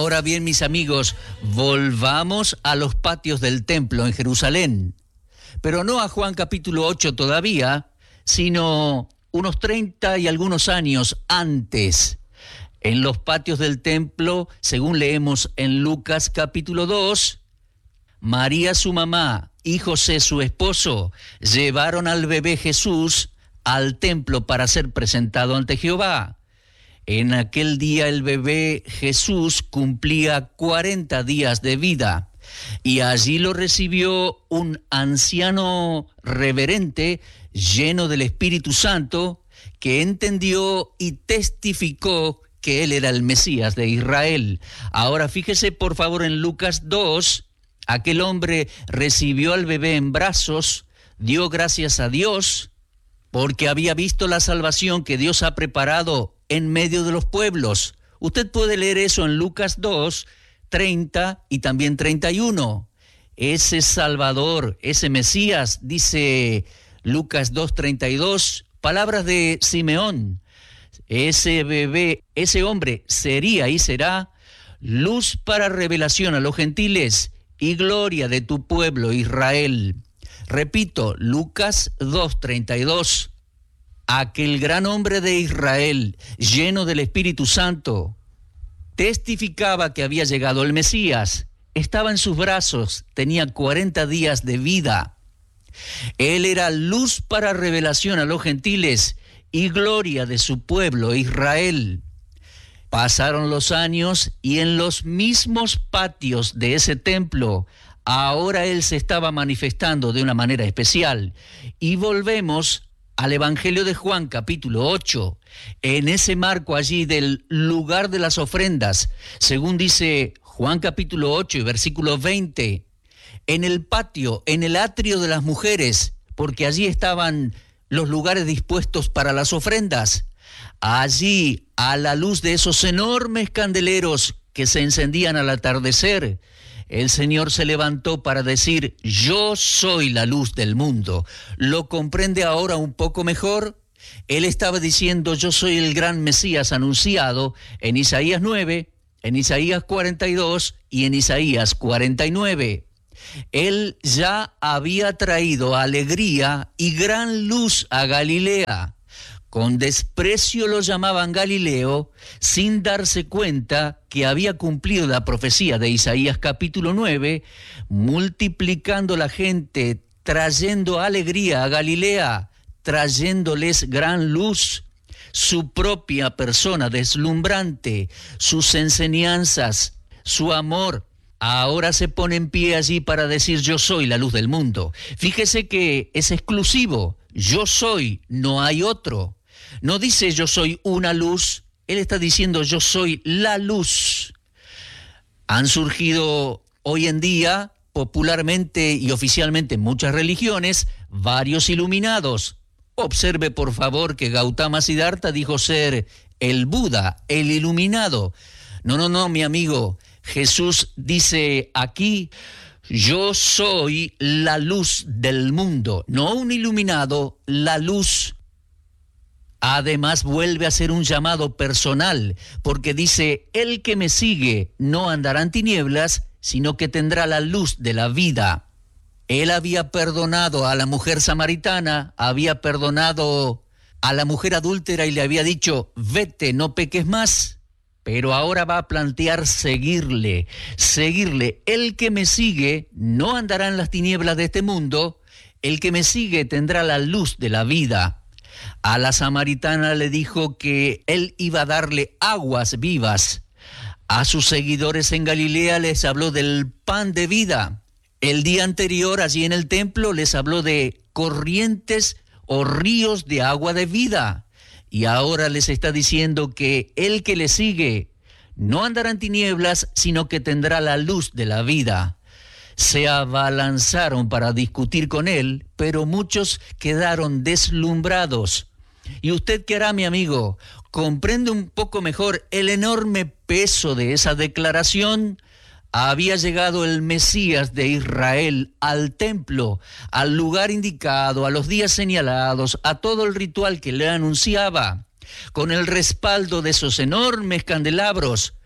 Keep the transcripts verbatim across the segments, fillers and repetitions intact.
Ahora bien, mis amigos, volvamos a los patios del templo en Jerusalén, pero no a Juan capítulo ocho todavía, sino unos treinta y algunos años antes. En los patios del templo, según leemos en Lucas capítulo dos, María su mamá y José su esposo llevaron al bebé Jesús al templo para ser presentado ante Jehová. En aquel día el bebé Jesús cumplía cuarenta días de vida y allí lo recibió un anciano reverente lleno del Espíritu Santo que entendió y testificó que él era el Mesías de Israel. Ahora fíjese por favor en Lucas dos, aquel hombre recibió al bebé en brazos, dio gracias a Dios porque había visto la salvación que Dios ha preparado en medio de los pueblos. Usted puede leer eso en Lucas dos, treinta y también treinta y uno. Ese Salvador, ese Mesías, dice Lucas dos, treinta y dos, palabras de Simeón. Ese bebé, ese hombre sería y será luz para revelación a los gentiles y gloria de tu pueblo Israel. Repito, Lucas dos, treinta y dos. Aquel gran hombre de Israel, lleno del Espíritu Santo, testificaba que había llegado el Mesías. Estaba en sus brazos, tenía cuarenta días de vida. Él era luz para revelación a los gentiles y gloria de su pueblo Israel. Pasaron los años y en los mismos patios de ese templo, ahora Él se estaba manifestando de una manera especial. Y volvemos al Evangelio de Juan, capítulo ocho, en ese marco allí del lugar de las ofrendas, según dice Juan capítulo ocho y versículo veinte, en el patio, en el atrio de las mujeres, porque allí estaban los lugares dispuestos para las ofrendas. Allí, a la luz de esos enormes candeleros que se encendían al atardecer, el Señor se levantó para decir, yo soy la luz del mundo. ¿Lo comprende ahora un poco mejor? Él estaba diciendo, yo soy el gran Mesías anunciado en Isaías nueve, en Isaías cuarenta y dos y en Isaías cuarenta y nueve. Él ya había traído alegría y gran luz a Galilea. Con desprecio lo llamaban Galileo, sin darse cuenta que había cumplido la profecía de Isaías capítulo nueve, multiplicando la gente, trayendo alegría a Galilea, trayéndoles gran luz, su propia persona deslumbrante, sus enseñanzas, su amor. Ahora se pone en pie allí para decir yo soy la luz del mundo. Fíjese que es exclusivo, yo soy, no hay otro. No dice yo soy una luz, él está diciendo yo soy la luz. Han surgido hoy en día, popularmente y oficialmente en muchas religiones, varios iluminados. Observe por favor que Gautama Siddhartha dijo ser el Buda, el iluminado. No, no, no, mi amigo, Jesús dice aquí, yo soy la luz del mundo, no un iluminado, la luz. Además vuelve a ser un llamado personal, porque dice, el que me sigue no andará en tinieblas, sino que tendrá la luz de la vida. Él había perdonado a la mujer samaritana, había perdonado a la mujer adúltera y le había dicho, vete, no peques más. Pero ahora va a plantear seguirle, seguirle. El que me sigue no andará en las tinieblas de este mundo, el que me sigue tendrá la luz de la vida. A la samaritana le dijo que él iba a darle aguas vivas. A sus seguidores en Galilea les habló del pan de vida. El día anterior, allí en el templo, les habló de corrientes o ríos de agua de vida. Y ahora les está diciendo que el que le sigue no andará en tinieblas, sino que tendrá la luz de la vida. Se abalanzaron para discutir con él, pero muchos quedaron deslumbrados. ¿Y usted qué hará, mi amigo? ¿Comprende un poco mejor el enorme peso de esa declaración? Había llegado el Mesías de Israel al templo, al lugar indicado, a los días señalados, a todo el ritual que le anunciaba. Con el respaldo de esos enormes candelabros,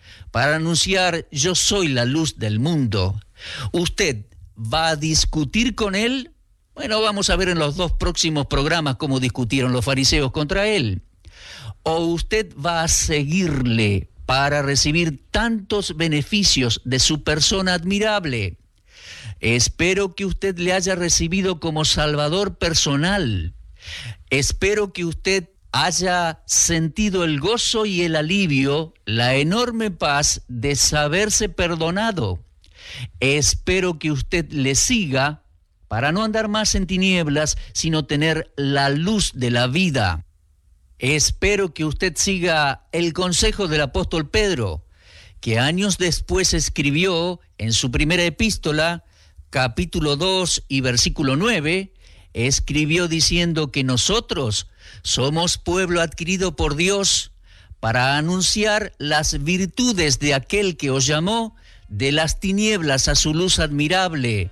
para anunciar yo soy la luz del mundo, ¿usted va a discutir con él? Bueno, vamos a ver en los dos próximos programas cómo discutieron los fariseos contra él. ¿O usted va a seguirle para recibir tantos beneficios de su persona admirable? Espero que usted le haya recibido como Salvador personal. Espero que usted haya sentido el gozo y el alivio, la enorme paz de saberse perdonado. Espero que usted le siga para no andar más en tinieblas, sino tener la luz de la vida. Espero que usted siga el consejo del apóstol Pedro, que años después escribió en su primera epístola, capítulo dos y versículo nueve, escribió diciendo que nosotros somos pueblo adquirido por Dios para anunciar las virtudes de aquel que os llamó de las tinieblas a su luz admirable.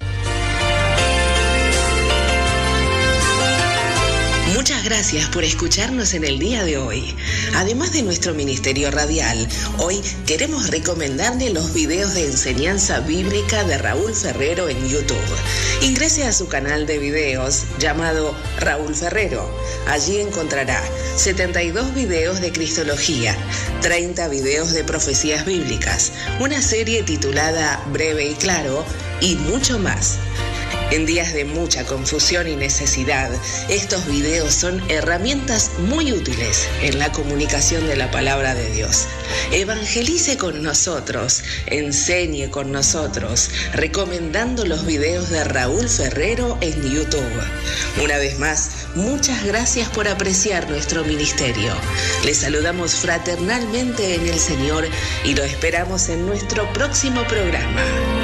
Muchas gracias por escucharnos en el día de hoy. Además de nuestro ministerio radial, hoy queremos recomendarle los videos de enseñanza bíblica de Raúl Ferrero en YouTube. Ingrese a su canal de videos llamado Raúl Ferrero. Allí encontrará setenta y dos videos de Cristología, treinta videos de profecías bíblicas, una serie titulada Breve y Claro y mucho más. En días de mucha confusión y necesidad, estos videos son herramientas muy útiles en la comunicación de la palabra de Dios. Evangelice con nosotros, enseñe con nosotros, recomendando los videos de Raúl Ferrero en YouTube. Una vez más, muchas gracias por apreciar nuestro ministerio. Les saludamos fraternalmente en el Señor y lo esperamos en nuestro próximo programa.